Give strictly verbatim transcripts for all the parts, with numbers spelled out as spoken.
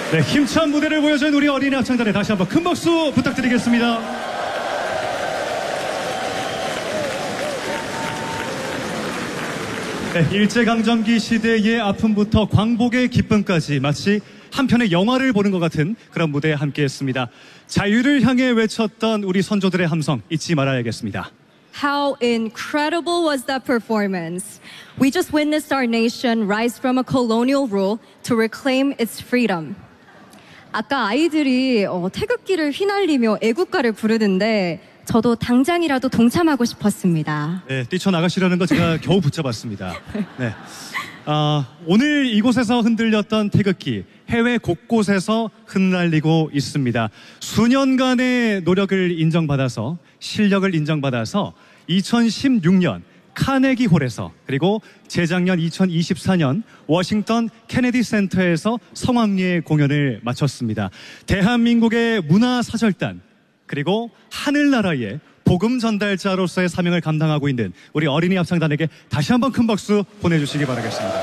네, 힘찬 무대를 보여준 우리 어린이 합창단에 다시 한번 큰 박수 부탁드리겠습니다. 네, 일제강점기 시대의 아픔부터 광복의 기쁨까지 마치 한 편의 영화를 보는 것 같은 그런 무대에 함께했습니다. 자유를 향해 외쳤던 우리 선조들의 함성 잊지 말아야겠습니다. How incredible was that performance? We just witnessed our nation rise from a colonial rule to reclaim its freedom. 아까 아이들이 어, 태극기를 휘날리며 애국가를 부르는데 저도 당장이라도 동참하고 싶었습니다. 네, 뛰쳐나가시려는 거 제가 겨우 붙잡았습니다. 네. 아, 오늘 이곳에서 흔들렸던 태극기 해외 곳곳에서 흩날리고 있습니다. 수년간의 노력을 인정받아서 실력을 인정받아서 이천십육 년 카네기 홀에서 그리고 재작년 이천이십사 년 워싱턴 케네디 센터에서 성황리에 공연을 마쳤습니다. 대한민국의 문화사절단 그리고 하늘나라의 복음 전달자로서의 사명을 감당하고 있는 우리 어린이 합창단에게 다시 한번 큰 박수 보내주시기 바라겠습니다.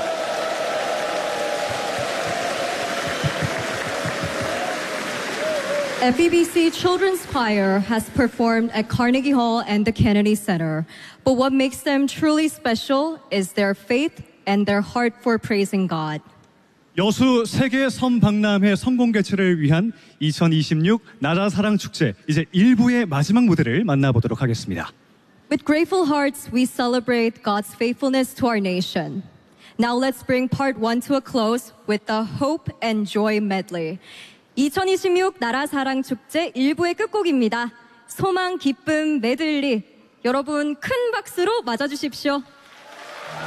F E B C Children's Choir has performed at Carnegie Hall and the Kennedy Center. But what makes them truly special is their faith and their heart for praising God. 여수 세계 선박람회 성공 개최를 위한 이천이십육 나라 사랑 축제 이제 일 부의 마지막 무대를 만나보도록 하겠습니다. With grateful hearts, we celebrate God's faithfulness to our nation. Now let's bring part one to a close with the Hope and Joy medley. 이천이십육 나라 사랑 축제 일 부의 끝곡입니다. 소망 기쁨 메들리. 여러분 큰 박수로 맞아주십시오.